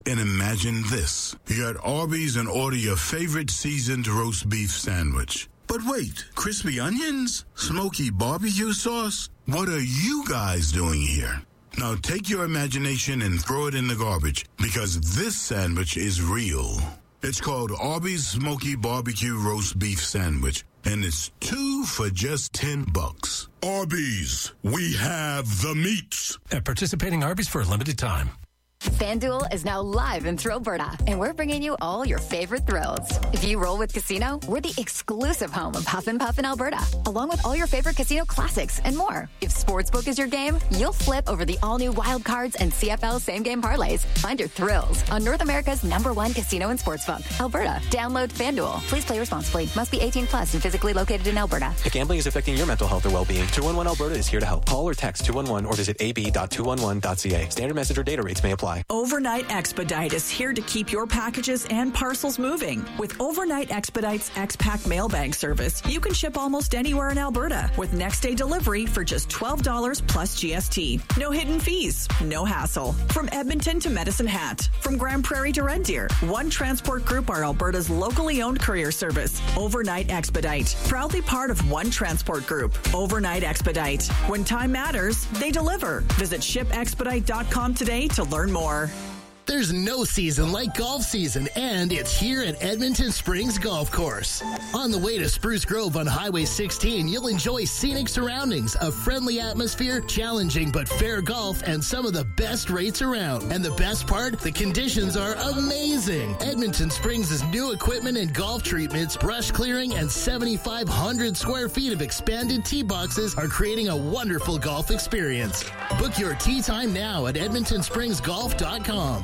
And imagine this. You're at Arby's and order your favorite seasoned roast beef sandwich. But wait, crispy onions? Smoky barbecue sauce? What are you guys doing here? Now take your imagination and throw it in the garbage, because this sandwich is real. It's called Arby's Smoky Barbecue Roast Beef Sandwich, and it's 2 for just $10. Arby's, we have the meats. At participating Arby's for a limited time. FanDuel is now live in Thrillberta, and we're bringing you all your favorite thrills. If you roll with Casino, we're the exclusive home of Huff and Puff in Alberta, along with all your favorite casino classics and more. If Sportsbook is your game, you'll flip over the all-new Wild Cards and CFL same-game parlays. Find your thrills on North America's #1 casino and sportsbook, Alberta. Download FanDuel. Please play responsibly. Must be 18 plus and physically located in Alberta. If gambling is affecting your mental health or well-being, 211 Alberta is here to help. Call or text 211 or visit ab.211.ca. Standard message or data rates may apply. Overnight Expedite is here to keep your packages and parcels moving. With Overnight Expedite's X-Pack mail bag service, you can ship almost anywhere in Alberta with next-day delivery for just $12 plus GST. No hidden fees, no hassle. From Edmonton to Medicine Hat, from Grand Prairie to Red Deer, One Transport Group are Alberta's locally owned courier service. Overnight Expedite, proudly part of One Transport Group. Overnight Expedite. When time matters, they deliver. Visit shipexpedite.com today to learn more. There's no season like golf season, and it's here at Edmonton Springs Golf Course. On the way to Spruce Grove on Highway 16, you'll enjoy scenic surroundings, a friendly atmosphere, challenging but fair golf, and some of the best rates around. And the best part, the conditions are amazing. Edmonton Springs' new equipment and golf treatments, brush clearing, and 7,500 square feet of expanded tee boxes are creating a wonderful golf experience. Book your tee time now at edmontonspringsgolf.com.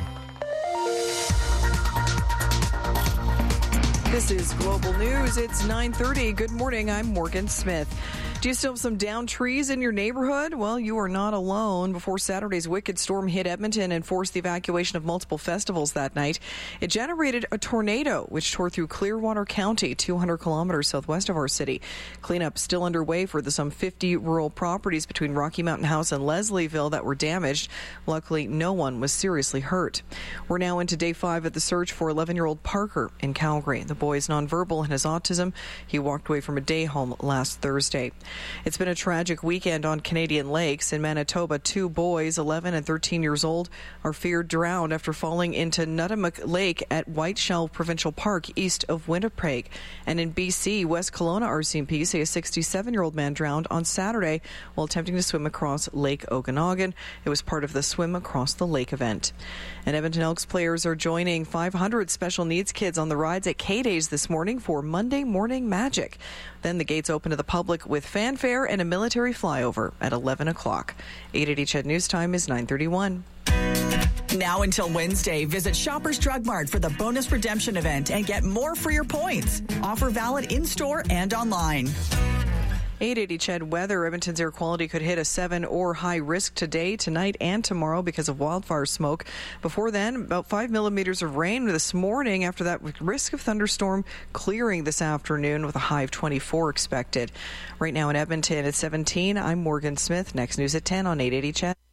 This is Global News. It's 9:30. Good morning. I'm Morgan Smith. Do you still have some downed trees in your neighborhood? Well, you are not alone. Before Saturday's wicked storm hit Edmonton and forced the evacuation of multiple festivals that night, it generated a tornado which tore through Clearwater County, 200 kilometers southwest of our city. Cleanup still underway for the some 50 rural properties between Rocky Mountain House and Leslieville that were damaged. Luckily, no one was seriously hurt. We're now into day 5 of the search for 11-year-old Parker in Calgary. The boy is nonverbal and has autism. He walked away from a day home last Thursday. It's been a tragic weekend on Canadian lakes. In Manitoba, 2 boys, 11 and 13 years old, are feared drowned after falling into Nutamak Lake at White Shell Provincial Park east of Winnipeg. And in BC, West Kelowna RCMP say a 67-year-old man drowned on Saturday while attempting to swim across Lake Okanagan. It was part of the Swim Across the Lake event. And Edmonton Elks players are joining 500 special needs kids on the rides at K-Days this morning for Monday Morning Magic. Then the gates open to the public with fanfare and a military flyover at 11 o'clock. 880 CHED News Time is 9:31. Now until Wednesday, visit Shoppers Drug Mart for the bonus redemption event and get more for your points. Offer valid in-store and online. 880 CHED weather. Edmonton's air quality could hit a 7 or high risk today, tonight, and tomorrow because of wildfire smoke. Before then, about 5 millimeters of rain this morning. After that, with risk of thunderstorm clearing this afternoon with a high of 24 expected. Right now in Edmonton, it's 17. I'm Morgan Smith. Next news at 10 on 880 CHED.